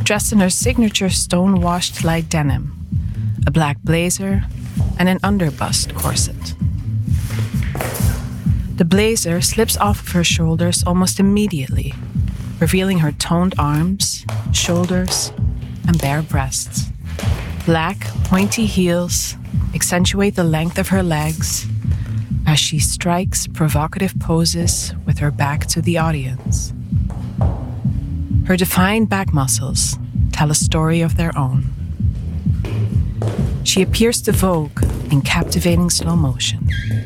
dressed in her signature stone-washed light denim, a black blazer, and an underbust corset. The blazer slips off of her shoulders almost immediately, revealing her toned arms, shoulders, and bare breasts. Black, pointy heels accentuate the length of her legs as she strikes provocative poses with her back to the audience. Her defined back muscles tell a story of their own. She appears to vogue in captivating slow motion.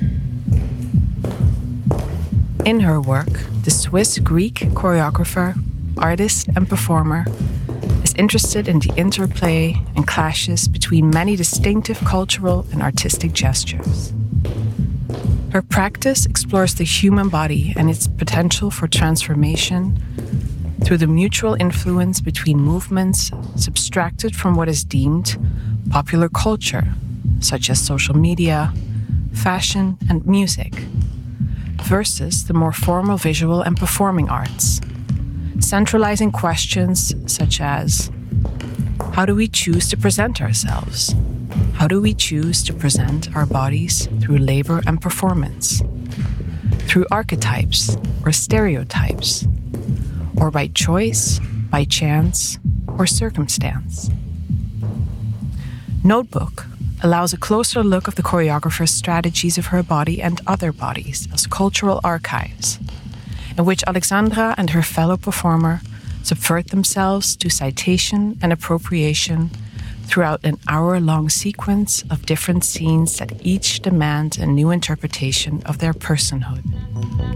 In her work, the Swiss-Greek choreographer, artist, and performer is interested in the interplay and clashes between many distinctive cultural and artistic gestures. Her practice explores the human body and its potential for transformation through the mutual influence between movements subtracted from what is deemed popular culture, such as social media, fashion, and music, versus the more formal visual and performing arts, centralizing questions such as, how do we choose to present ourselves? How do we choose to present our bodies through labor and performance? Through archetypes or stereotypes, or by choice, by chance, or circumstance. Notebook allows a closer look of the choreographer's strategies of her body and other bodies as cultural archives, in which Alexandra and her fellow performer subvert themselves to citation and appropriation throughout an hour-long sequence of different scenes that each demand a new interpretation of their personhood.